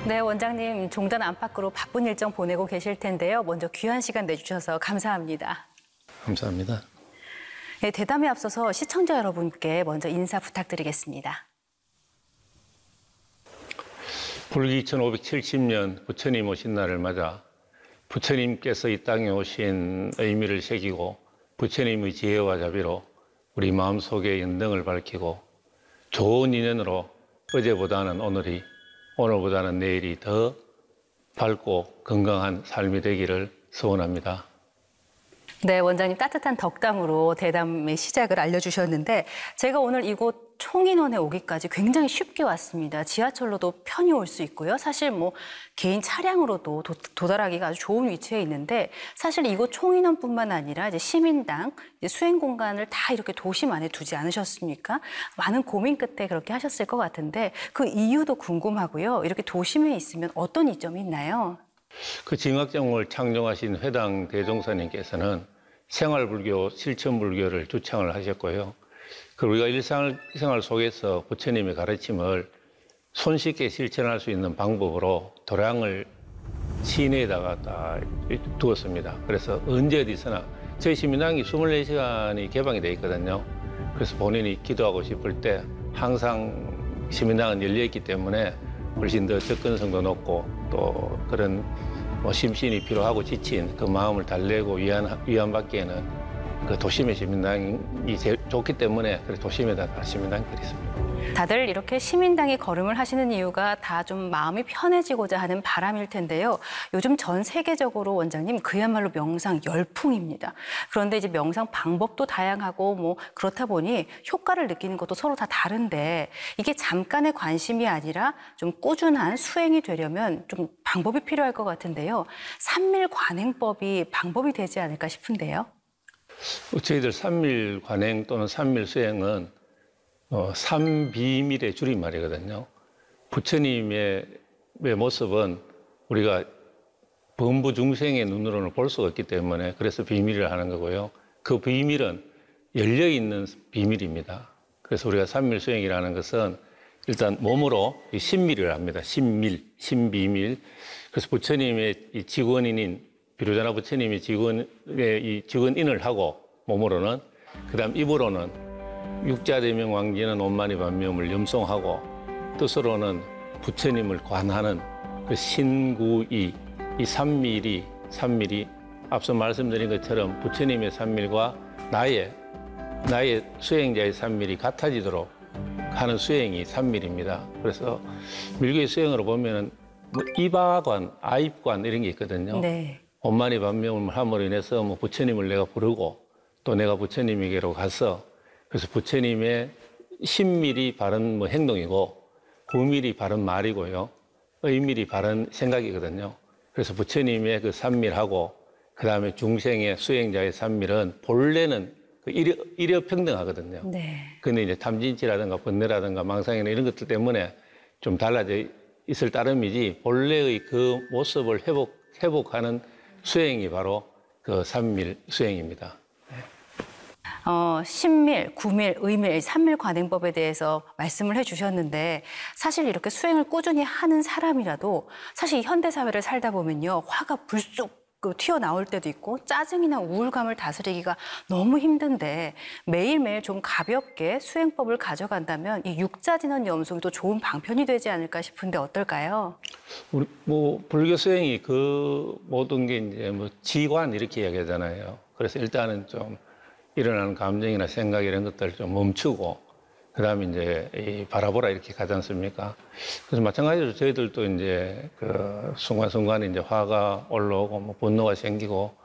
네, 원장님 종전 안팎으로 바쁜 일정 보내고 계실 텐데요. 먼저 귀한 시간 내주셔서 감사합니다. 감사합니다. 네, 대담에 앞서서 시청자 여러분께 먼저 인사 부탁드리겠습니다. 불기 2570년 부처님 오신 날을 맞아 부처님께서 이 땅에 오신 의미를 새기고 부처님의 지혜와 자비로 우리 마음속에 연등을 밝히고 좋은 인연으로 어제보다는 오늘이, 오늘보다는 내일이 더 밝고 건강한 삶이 되기를 소원합니다. 네, 원장님 따뜻한 덕담으로 대담의 시작을 알려주셨는데 제가 오늘 이곳 총인원에 오기까지 굉장히 쉽게 왔습니다. 지하철로도 편히 올 수 있고요. 사실 뭐 개인 차량으로도 도달하기가 아주 좋은 위치에 있는데 사실 이곳 총인원뿐만 아니라 이제 시민당 이제 수행 공간을 다 이렇게 도심 안에 두지 않으셨습니까? 많은 고민 끝에 그렇게 하셨을 것 같은데 그 이유도 궁금하고요. 이렇게 도심에 있으면 어떤 이점이 있나요? 그 징악정을 창정하신 회당 대종사님께서는 생활불교, 실천불교를 주창을 하셨고요. 그리고 우리가 일상생활 속에서 부처님의 가르침을 손쉽게 실천할 수 있는 방법으로 도량을 시내에다가 다 두었습니다. 그래서 언제 어디서나 저희 시민당이 24시간이 개방이 돼 있거든요. 그래서 본인이 기도하고 싶을 때 항상 시민당은 열려있기 때문에 훨씬 더 접근성도 높고 또 그런 심신이 피로하고 지친 그 마음을 달래고 위안받기에는 그 도심의 시민당이 제일 좋기 때문에 도심에다 시민당이 그랬습니다. 다들 이렇게 시민당에 걸음을 하시는 이유가 다 좀 마음이 편해지고자 하는 바람일 텐데요. 요즘 전 세계적으로 원장님 그야말로 명상 열풍입니다. 그런데 이제 명상 방법도 다양하고 뭐 그렇다 보니 효과를 느끼는 것도 서로 다 다른데 이게 잠깐의 관심이 아니라 좀 꾸준한 수행이 되려면 좀 방법이 필요할 것 같은데요. 삼밀관행법이 방법이 되지 않을까 싶은데요. 저희들 삼밀관행 또는 삼밀수행은 삼비밀의 줄임말이거든요. 부처님의 모습은 우리가 범부 중생의 눈으로는 볼 수가 없기 때문에 그래서 비밀을 하는 거고요. 그 비밀은 열려있는 비밀입니다. 그래서 우리가 삼밀수행이라는 것은 일단 몸으로 신밀을 합니다. 신밀, 신비밀. 그래서 부처님의 이 직원인인 비로자나 부처님이 직원인을 하고 몸으로는 그다음 입으로는 육자대명 왕지는 온만이 반미음을 염송하고 뜻으로는 부처님을 관하는 그 신구이 이 삼밀이 앞서 말씀드린 것처럼 부처님의 삼밀과 나의 수행자의 삼밀이 같아지도록 하는 수행이 삼밀입니다. 그래서 밀교의 수행으로 보면은 뭐 이바관, 아입관 이런 게 있거든요. 네. 온만이 반명을 함으로 인해서 뭐 부처님을 내가 부르고 또 내가 부처님에게로 가서 그래서 부처님의 신밀이 바른 뭐 행동이고 구밀이 바른 말이고요. 의밀이 바른 생각이거든요. 그래서 부처님의 그 삼밀하고 그 다음에 중생의 수행자의 삼밀은 본래는 그 일여평등하거든요. 네. 근데 이제 탐진치라든가 번뇌라든가 망상이나 이런 것들 때문에 좀 달라져 있을 따름이지 본래의 그 모습을 회복하는 수행이 바로 그 삼밀 수행입니다. 신밀, 구밀, 의밀, 삼밀관행법에 대해서 말씀을 해주셨는데 사실 이렇게 수행을 꾸준히 하는 사람이라도 사실 현대 사회를 살다 보면요 화가 불쑥 튀어나올 때도 있고 짜증이나 우울감을 다스리기가 너무 힘든데 매일매일 좀 가볍게 수행법을 가져간다면 이 육자진원 염송이 또 좋은 방편이 되지 않을까 싶은데 어떨까요? 우리 뭐 불교 수행이 그 모든 게 이제 뭐 지관 이렇게 이야기하잖아요. 그래서 일단은 좀 일어나는 감정이나 생각 이런 것들을 좀 멈추고 그다음에 이제 이 바라보라 이렇게 가지 않습니까? 그래서 마찬가지로 저희들도 이제 그 순간순간에 이제 화가 올라오고 뭐 분노가 생기고